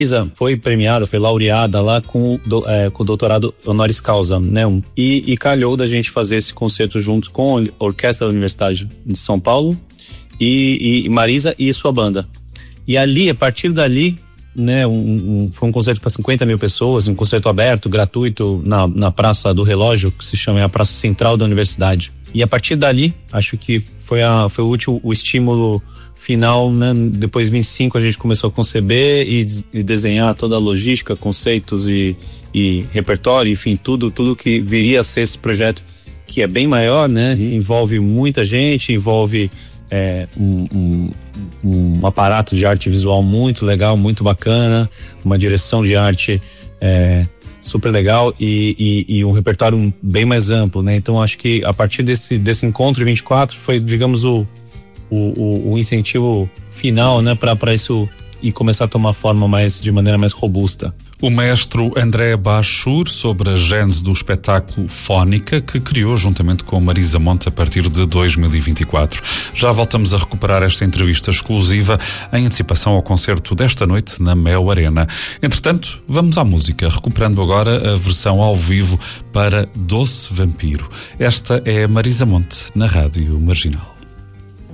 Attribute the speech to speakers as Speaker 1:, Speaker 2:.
Speaker 1: Marisa foi premiada, foi laureada lá com o doutorado honoris causa, né? E calhou da gente fazer esse concerto junto com a Orquestra da Universidade de São Paulo e Marisa e sua banda. E ali, a partir dali, né, foi um concerto para 50 mil pessoas, um concerto aberto, gratuito, na Praça do Relógio, que se chama a Praça Central da Universidade. E a partir dali, acho que foi o estímulo final, né? Depois de 2005 a gente começou a conceber e desenhar toda a logística, conceitos e repertório, enfim, tudo que viria a ser esse projeto, que é bem maior, né? Envolve muita gente, envolve um aparato de arte visual muito legal, muito bacana, uma direção de arte super legal e um repertório bem mais amplo, né? Então acho que a partir desse encontro em 24 foi, digamos, o incentivo final, né, para isso e começar a tomar forma de maneira mais robusta.
Speaker 2: O maestro André Bachur, sobre a gênese do espetáculo Fónica, que criou juntamente com Marisa Monte a partir de 2024. Já voltamos a recuperar esta entrevista exclusiva em antecipação ao concerto desta noite na Mel Arena. Entretanto, vamos à música, recuperando agora a versão ao vivo para Doce Vampiro. Esta é Marisa Monte, na Rádio Marginal.